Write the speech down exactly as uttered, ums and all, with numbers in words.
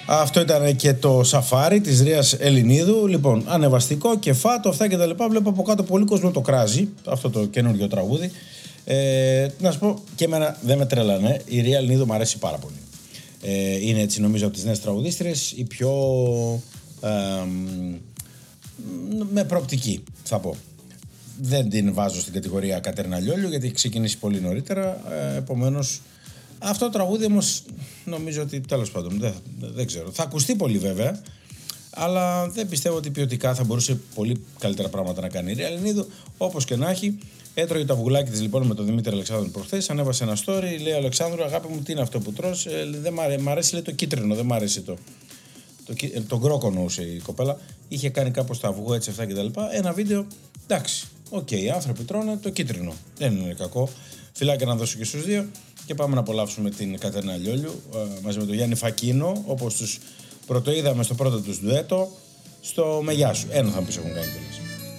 Αυτό ήταν και το σαφάρι της Ρίας Ελληνίδου. Λοιπόν, ανεβαστικό, κεφάτο, αυτά και τα λοιπά. Βλέπω από κάτω πολύ κόσμο το κράζει, αυτό το καινούργιο τραγούδι. Ε, να σου πω, και εμένα δεν με τρελάνε. Η Ρία Ελληνίδου μου αρέσει πάρα πολύ. Ε, είναι έτσι, νομίζω, από τις νέες τραγουδίστρες η πιο ε, με προοπτική, θα πω. Δεν την βάζω στην κατηγορία Κατερίνα Λιόλιου, γιατί έχει ξεκινήσει πολύ νωρίτερα. Ε, επομένως, αυτό το τραγούδι όμως νομίζω ότι τέλος πάντων δεν, δεν ξέρω. Θα ακουστεί πολύ βέβαια, αλλά δεν πιστεύω ότι ποιοτικά θα μπορούσε πολύ καλύτερα πράγματα να κάνει η Ρία Ελληνίδου. Όπως και να έχει, έτρωγε το αυγουλάκι της λοιπόν με τον Δημήτρη Αλεξάνδρου προχθές. Ανέβασε ένα story, λέει: Αλεξάνδρου, αγάπη μου, τι είναι αυτό που τρως? Ε, δεν μ' αρέσει, μ' αρέσει λέει, το κίτρινο, δεν μ' αρέσει το. Το, το, τον κρόκο νοούσε η κοπέλα. Είχε κάνει κάπως το αυγό έτσι, αυτά κτλ. Ένα βίντεο, εντάξει. Οκ, okay, οι άνθρωποι τρώνε το κίτρινο. Δεν είναι κακό. Φιλάκια να δώσω και στους δύο. Και πάμε να απολαύσουμε την Κατερίνα Λιόλιου ε, μαζί με τον Γιάννη Φακίνο, όπως τους πρωτοείδαμε στο πρώτο τους ντουέτο, στο Με Γεια Σου. Ένα θα μου πεις έχουν κάνει κιόλας.